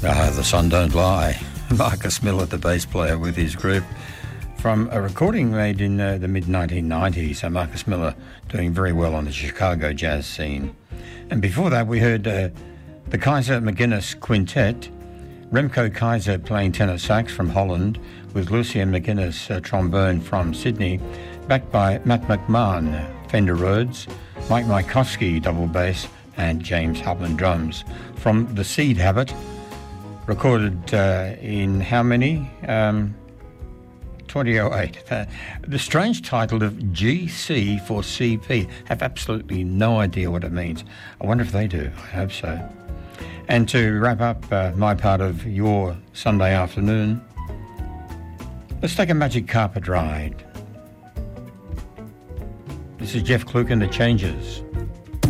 The Sun Don't Lie. Marcus Miller, the bass player, with his group from a recording made in the mid-1990s. So Marcus Miller doing very well on the Chicago jazz scene. And before that, we heard the Kaiser McGuinness Quintet, Remco Kaiser playing tenor sax from Holland, with Lucien McGuinness trombone from Sydney, backed by Matt McMahon, Fender Rhodes, Mike Maikovsky double bass, and James Hubman drums from The Seed Habit, recorded in how many? 2008. The strange title of GC for CP. Have absolutely no idea what it means. I wonder if they do. I hope so. And to wrap up my part of your Sunday afternoon, let's take a magic carpet ride. This is Jeff Kluck and the Changes.